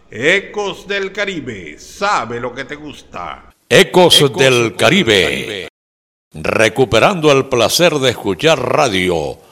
Ecos del Caribe, sabe lo que te gusta. Ecos del Caribe. Recuperando el placer de escuchar radio